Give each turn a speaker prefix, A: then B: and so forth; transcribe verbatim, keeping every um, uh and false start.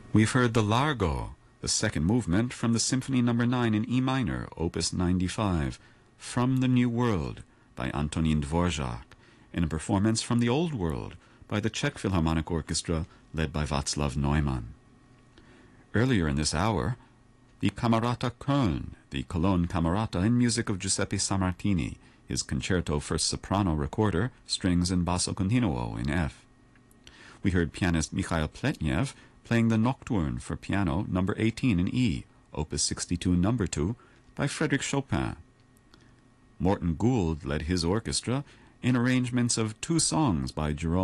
A: We've heard the Largo, the second movement from the Symphony Number nine in E minor, Opus ninety-five, From the New World by Antonín Dvořák, in a performance from the Old World by the Czech Philharmonic Orchestra led by Václav Neumann. Earlier in this hour, the Camerata Köln, the Cologne Camerata in music of Giuseppe Sammartini, his concerto for soprano recorder, strings and basso continuo in F. We heard pianist Mikhail Pletnev playing the Nocturne for piano number eighteen in E, Opus sixty-two number two, by Frédéric Chopin. Morton Gould led his orchestra in arrangements of two songs by Jerome